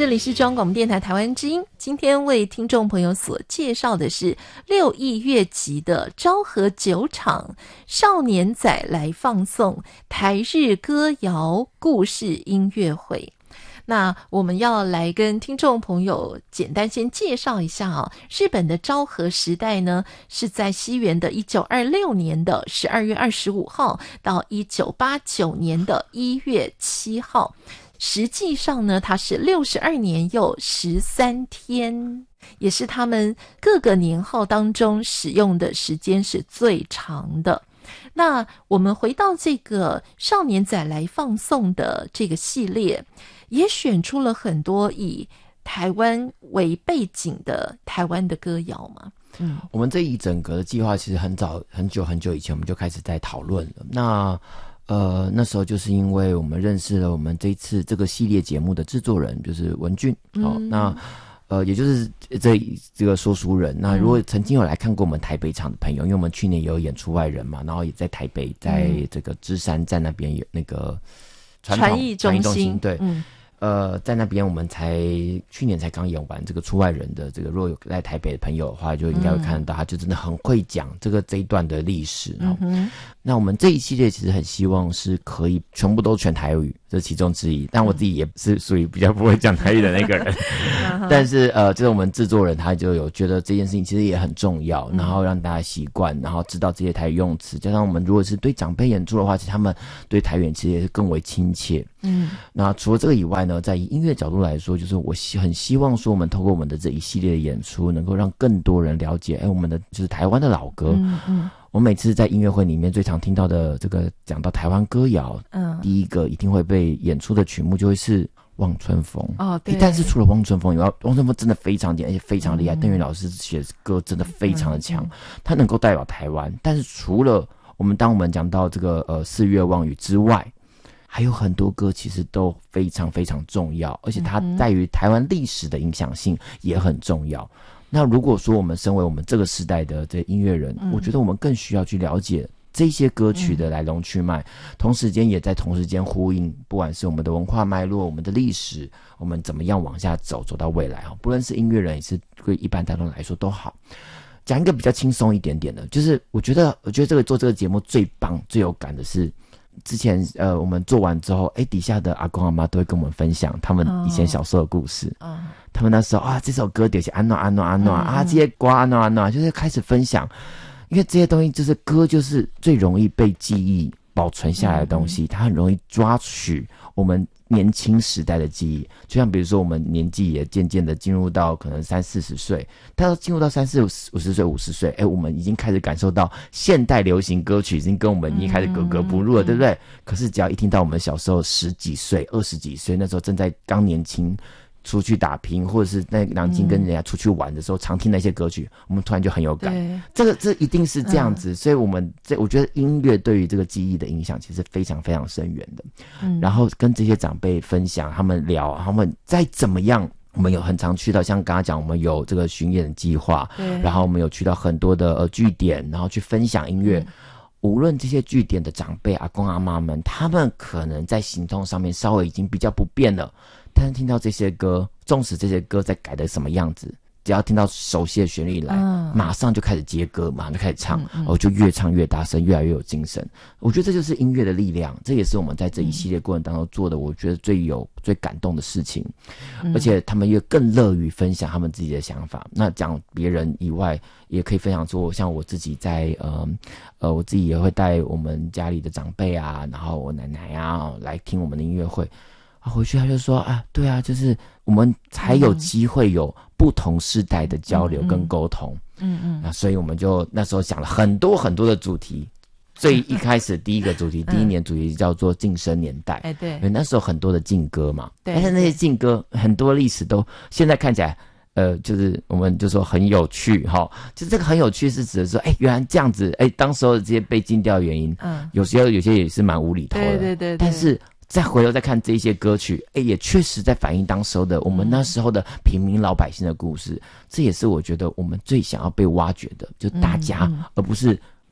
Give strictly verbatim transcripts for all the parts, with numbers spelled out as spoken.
这里是中央广播电台台湾之音，今天为听众朋友所介绍的是六艺乐集的昭和酒厂少年仔来放送台日歌谣故事音乐会。那我们要来跟听众朋友简单先介绍一下啊，日本的昭和时代呢，是在西元的一九二六年的十二月二十五号到一九八九年的一月七号。实际上呢，它是六十二年又十三天，也是他们各个年号当中使用的时间是最长的。那我们回到这个少年仔来放送的这个系列，也选出了很多以台湾为背景的台湾的歌谣嘛。 嗯，我们这一整个的计划其实很早很久很久以前我们就开始在讨论了。那呃，那时候就是因为我们认识了我们这一次这个系列节目的制作人，就是文俊。哦，嗯、那呃，也就是这这个说书人。那如果曾经有来看过我们台北场的朋友，因为我们去年也有演出外人嘛，然后也在台北，在这个芝山站那边有那个传艺中心， 中心对。 嗯呃，在那边我们才去年才刚演完这个出外人的这个，如果有在台北的朋友的话，就应该会看得到，他就真的很会讲这个这一段的历史。嗯哼，那我们这一系列其实很希望是可以全部都全台语，这是其中之一。但我自己也是属于比较不会讲台语的那个人，但是呃，就是我们制作人他就有觉得这件事情其实也很重要，然后让大家习惯，然后知道这些台语用词，加上我们如果是对长辈演出的话，其实他们对台语其实也是更为亲切。嗯，那除了这个以外呢，在音乐角度来说，就是我希很希望说，我们透过我们的这一系列的演出，能够让更多人了解，哎，我们的就是台湾的老歌。嗯嗯，我每次在音乐会里面最常听到的这个讲到台湾歌谣，嗯，第一个一定会被演出的曲目就会是《望春风》。哦，对。但是除了《望春风》以外，《望春风》真的非常点，而且非常厉害。邓元老师写歌真的非常的强，他能够代表台湾。但是除了我们当我们讲到这个呃四月望雨之外，还有很多歌其实都非常非常重要，而且它在于台湾历史的影响性也很重要。那如果说我们身为我们这个时代的这音乐人，我觉得我们更需要去了解这些歌曲的来龙去脉，同时间也在同时间呼应，不管是我们的文化脉络、我们的历史，我们怎么样往下走，走到未来，不论是音乐人也是对一般大众来说都好。讲一个比较轻松一点点的，就是我觉得，我觉得这个做这个节目最棒、最有感的是。之前呃，我们做完之后，哎，底下的阿公阿妈都会跟我们分享他们以前小时候的故事。嗯，他们那时候啊，这首歌就是安诺安诺安诺啊，这些歌安诺安诺，就是开始分享，因为这些东西就是歌，就是最容易被记忆保存下来的东西，它很容易抓取我们年轻时代的记忆。就像比如说，我们年纪也渐渐的进入到可能三四十岁，但进入到三四五十岁、五十岁，哎，我们已经开始感受到现代流行歌曲已经跟我们已经开始格格不入了，嗯、对不对？可是只要一听到我们小时候十几岁、二十几岁，那时候正在刚年轻。出去打拼，或者是在南京跟人家出去玩的时候，嗯、常听那些歌曲，我们突然就很有感。这个这一定是这样子，嗯、所以我们这我觉得音乐对于这个记忆的影响其实非常非常深远的。嗯，然后跟这些长辈分享，他们聊，他们再怎么样。我们有很常去到，像刚刚讲，我们有这个巡演计划，然后我们有去到很多的呃据点，然后去分享音乐。嗯、无论这些据点的长辈阿公阿妈们，他们可能在行动上面稍微已经比较不便了。但是听到这些歌，纵使这些歌在改的什么样子，只要听到熟悉的旋律来，嗯、马上就开始接歌，马上就开始唱，嗯嗯、我就越唱越大声，越来越有精神。我觉得这就是音乐的力量，这也是我们在这一系列过程当中做的，我觉得最有最感动的事情。嗯、而且他们也更乐于分享他们自己的想法。那讲别人以外，也可以分享说，像我自己在呃呃，我自己也会带我们家里的长辈啊，然后我奶奶啊来听我们的音乐会。啊，回去他就说啊，对啊，就是我们才有机会有不同世代的交流跟沟通，嗯嗯，啊，所以我们就那时候想了很多很多的主题。最一开始第一个主题，嗯、第一年主题叫做晋升年代，哎对，因为那时候很多的禁歌嘛，对，但是那些禁歌很多历史都现在看起来。呃，就是我们就说很有趣哈，就这个很有趣是指的说，哎，原来这样子，哎，当时候的这些被禁掉的原因，嗯，有些有些也是蛮无厘头的，对对 对, 对，但是。再回头再看这些歌曲，哎，也确实在反映当时候的我们那时候的平民老百姓的故事。嗯、这也是我觉得我们最想要被挖掘的，就大家，嗯嗯、而不是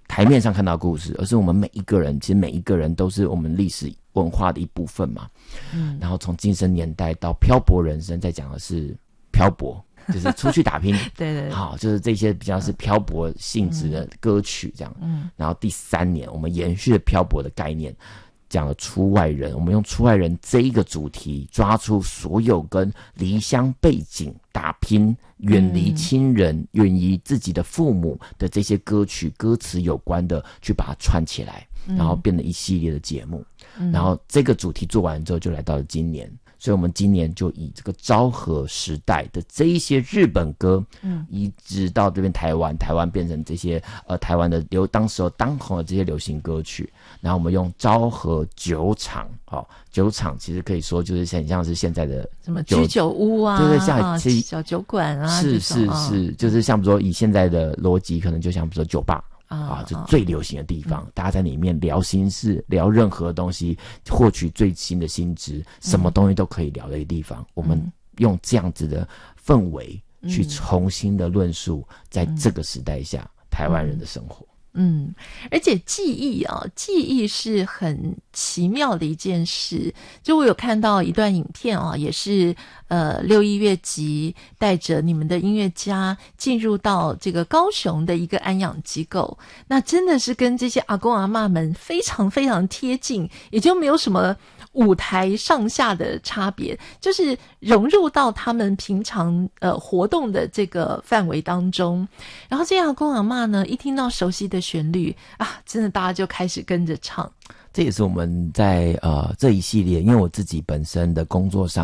台面上看到的故事，而是我们每一个人，其实每一个人都是我们历史文化的一部分嘛。嗯，然后从晋升年代到漂泊人生，在讲的是漂泊，就是出去打拼。 对对对， 好，就是这些比较是漂泊性质的歌曲这样。嗯，然后第三年，我们延续了漂泊的概念。讲了出外人，我们用出外人这一个主题，抓出所有跟离乡背景、打拼、远离亲人、远离自己的父母的这些歌曲歌词有关的，去把它串起来，然后变成一系列的节目。嗯、然后这个主题做完之后，就来到了今年。所以我们今年就以这个昭和时代的这一些日本歌，嗯，移植到这边台湾，台湾变成这些呃台湾的流当时候当红的这些流行歌曲，然后我们用昭和酒厂，哦，酒厂其实可以说就是很像是现在的什么居酒屋啊， 对对，像啊小酒馆啊， 是是是， 啊、 就是像比如说以现在的逻辑，可能就像比如说酒吧。啊，这最流行的地方，嗯、大家在里面聊心事，聊任何东西，获取最新的新知，什么东西都可以聊的一个地方。嗯、我们用这样子的氛围去重新的论述，在这个时代下、嗯、台湾人的生活。 嗯，而且记忆啊，记忆是很奇妙的一件事。就我有看到一段影片啊，也是呃六一乐集带着你们的音乐家进入到这个高雄的一个安养机构，那真的是跟这些阿公阿嬷们非常非常贴近，也就没有什么舞台上下的差别，就是融入到他们平常呃活动的这个范围当中。然后这些阿公阿嬷呢，一听到熟悉的旋律啊，真的大家就开始跟着唱。 这也是我们在呃这一系列，因为我自己本身的工作上